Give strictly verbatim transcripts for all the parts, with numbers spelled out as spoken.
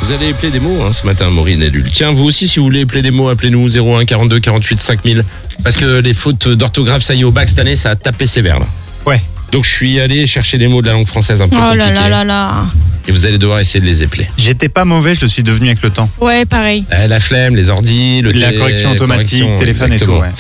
Vous allez épeler des mots hein, ce matin, Maureen et Lul. Tiens, vous aussi, si vous voulez épeler des mots, appelez-nous zéro un quarante-deux quarante-huit cinq mille. Parce que les fautes d'orthographe, ça y est, au bac cette année, ça a tapé sévère là. Ouais. Donc je suis allé chercher des mots de la langue française un peu Oh compliqués. là là là là. Et vous allez devoir essayer de les épeler. J'étais pas mauvais, je le suis devenu avec le temps. Ouais, pareil. Euh, la flemme, les ordis, le La télé- correction automatique, correction, téléphone exactement. et tout, ouais.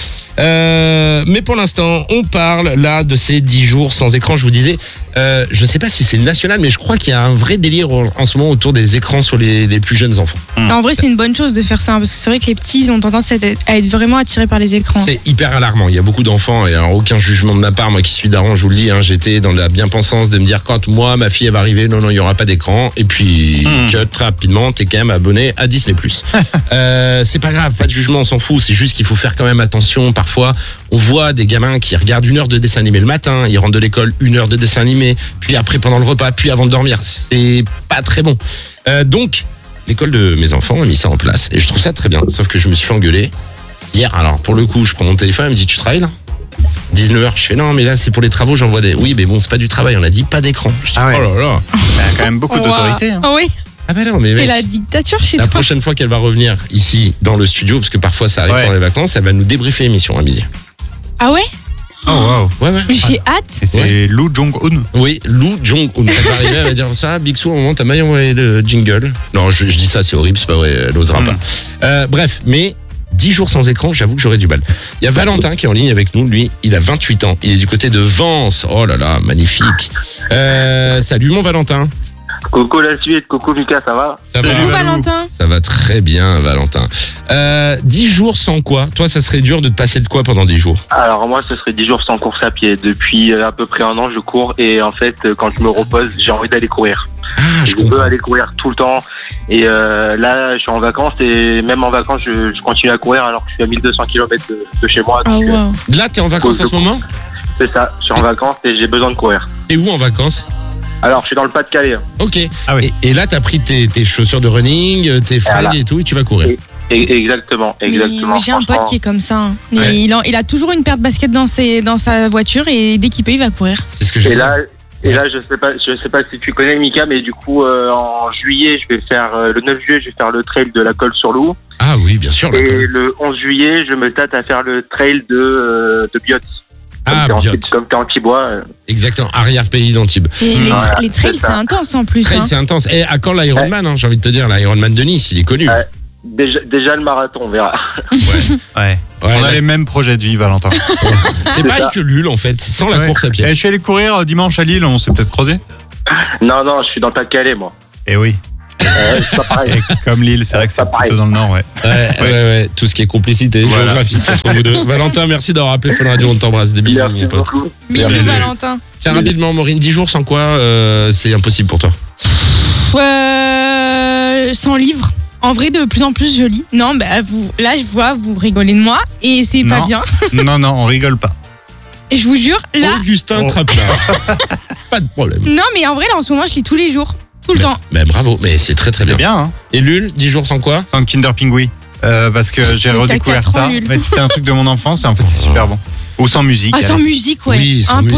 Euh, mais pour l'instant, on parle là de ces dix jours sans écran. Je vous disais, euh, je sais pas si c'est national, mais je crois qu'il y a un vrai délire en en ce moment autour des écrans sur les, les plus jeunes enfants. En vrai, c'est une bonne chose de faire ça, hein, parce que c'est vrai que les petits, ils ont tendance à être, à être vraiment attirés par les écrans. C'est hyper alarmant. Il y a beaucoup d'enfants, et alors aucun jugement de ma part, moi qui suis daron, je vous le dis, hein, j'étais dans la bien-pensance de me dire quand moi, ma fille elle va arriver, non, non, il n'y aura pas d'écran. Et puis, Mm. cut, très rapidement, t'es quand même abonné à Disney plus. euh, c'est pas grave, pas de jugement, on s'en fout. C'est juste qu'il faut faire quand même attention. Parfois, on voit des gamins qui regardent une heure de dessin animé le matin, ils rentrent de l'école, une heure de dessin animé, puis après pendant le repas, puis avant de dormir. C'est pas très bon. Euh, donc, l'école de mes enfants a mis ça en place, et je trouve ça très bien. Sauf que je me suis fait engueuler hier. Alors, pour le coup, je prends mon téléphone, elle me dit, tu travailles là dix-neuf heures, je fais non, mais là c'est pour les travaux, j'envoie des. Oui, mais bon, c'est pas du travail, on a dit pas d'écran. Je dis, Ah ouais. oh là là. Il y a quand même beaucoup d'autorité. Hein. Ah oui, Ah bah non, mais c'est mec, la dictature chez la toi. prochaine fois qu'elle va revenir ici dans le studio, parce que parfois ça arrive Ouais. pendant les vacances, elle va nous débriefer l'émission à midi. Ah ouais. Oh waouh. Ouais, ouais. J'ai hâte. Et c'est Ouais. Lou Jong-un. Oui, Lou Jong-un. Elle va arriver, elle va dire ça, Big Soo, au moment, t'as mal envoyé le jingle. Non, je, je dis ça, c'est horrible, c'est pas vrai, elle n'osera Mm. pas. Euh, bref, mais dix jours sans écran, j'avoue que j'aurais du mal. Il y a Valentin qui est en ligne avec nous, lui, il a vingt-huit ans, il est du côté de Vence. Oh là là, magnifique. Euh, salut mon Valentin. Coucou la suite, coucou Mika, ça va? Ça Salut, va Coucou Valou. Valentin. Ça va très bien, Valentin. Euh, dix jours sans quoi? Toi, ça serait dur de te passer de quoi pendant dix jours? Alors moi, ce serait dix jours sans course à pied. Depuis euh, à peu près un an, je cours et en fait, euh, quand je me repose, j'ai envie d'aller courir. Ah, je Je veux comprends. aller courir tout le temps. Et euh, là, je suis en vacances et même en vacances, je, je continue à courir alors que je suis à mille deux cents kilomètres de, de chez moi. Ah Donc, euh, wow. Là, t'es en vacances en ce moment? c'est ça, je suis en vacances et j'ai besoin de courir. T'es où en vacances? Alors, je suis dans le Pas-de-Calais. hein. Ok. Ah oui. Et, et là, t'as pris tes, tes chaussures de running, tes fringues Voilà. et tout, et tu vas courir. Et, exactement, Mais exactement. j'ai un pote franchement. qui est comme ça. hein. Mais Ouais. il, en- il a toujours une paire de baskets dans, ses, dans sa voiture et dès qu'il peut, il va courir. C'est ce que j'ai Et là, et Ouais. là, je sais pas, je sais pas si tu connais Mika, mais du coup, euh, en juillet, je vais faire euh, le neuf juillet, je vais faire le trail de la Colle-sur-Loup. Ah oui, bien sûr. Et d'accord. le onze juillet, je me tâte à faire le trail de, euh, de Biot. Ah, Comme t'es en- Biot. Comme t'es anti-bois. euh. Exactement. Arrière-pays d'Antibes. Et les, Voilà, tra- les trails, c'est c'est ça. intense en plus. Trail, hein. c'est intense. Et à quand l'Ironman, hein, j'ai envie de te dire, l'Ironman de Nice, il est connu. Ouais. Déjà, déjà le marathon, on verra. Ouais. Ouais, On a là, les mêmes projets de vie, Valentin. t'es pareil que Lul, en fait, sans la Ouais. course à pied. Et je suis allé courir euh, dimanche à Lille, on s'est peut-être croisés. Non, non, je suis dans le Pas-de-Calais, moi. Et oui. Euh, c'est pas pareil. Et comme Lille, c'est vrai que C'est pas c'est pareil. plutôt dans le nord, ouais. Ouais, ouais, ouais, tout ce qui est complicité Voilà. géographique entre vous deux. Valentin, merci d'avoir appelé Fun Radio, on t'embrasse. Des bisous, Merci mon pote. beaucoup. Bisous Merci. Valentin. Tiens, rapidement, Maureen, dix jours sans quoi, euh, c'est impossible pour toi? Euh, sans livre. En vrai, de plus en plus, je lis. Non, bah, vous, là, je vois, vous rigolez de moi et c'est pas Non. bien. Non, non, on rigole pas. Et je vous jure, là, Augustin Oh. Traplard. Pas de problème. non, mais en vrai, là, en ce moment, je lis tous les jours. Tout le Mais- temps. Mais bravo, mais c'est très très C'est bien. bien, hein. Et Lul, dix jours sans quoi? Sans Kinder Pingui. Euh, parce que j'ai Mais t'as redécouvert quatre ans, ça. Lul. Mais c'était un truc de mon enfance et en fait, c'est super bon. Ou sans musique. Ah, sans allez. musique, ouais. Oui, sans Impossible.